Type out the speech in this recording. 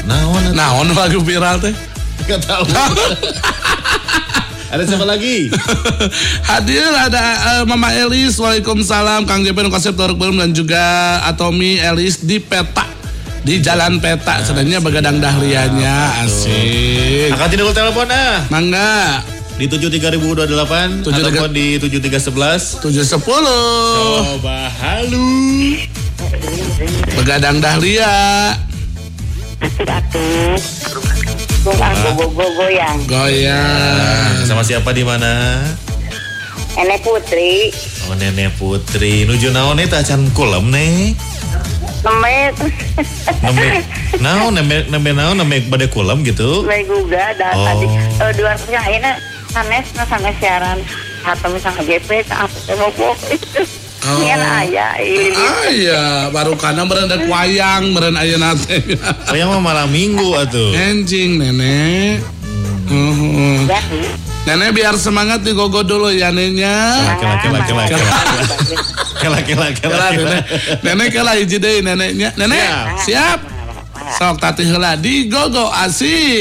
Naon lagu viral teh? Gak tahu. Ada siapa lagi? Hadir ada Mama Elis, waalaikumsalam. Kang JP nu kasep torok belum, dan juga Atomi Elis di Peta, di Jalan Peta. Sebenarnya begadang dahlianya, asik. Akan tidak telepon Mangga di 73028 ataupun di 7311 710. Coba halo. Begadang dahlia. Goyang. Sama siapa di mana? Nenek Putri. Oh, Nenek Putri. Nuju naon eta can kulem ne? Nembe bade kulem gitu. Baik juga tadi 200 ayeuna sanes siaran atau misalnya GP apa bobok itu. Nyen aya Aya baru kana meureun dek wayang meureun ayeuna teh. Wayang mah malam Minggu atuh. Enjing Nenek. Nenek biar semangat digogo dulu ya neneknya. Kela. Nenek kela hiji deui neneknya. Nenek siap. Sok tatih heula digogo asik.